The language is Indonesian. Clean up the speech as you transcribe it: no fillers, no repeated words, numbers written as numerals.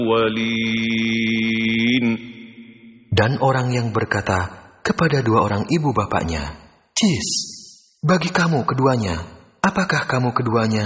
الأولين. Dan orang yang berkata kepada dua orang ibu bapaknya, "Cis, bagi kamu keduanya, apakah kamu keduanya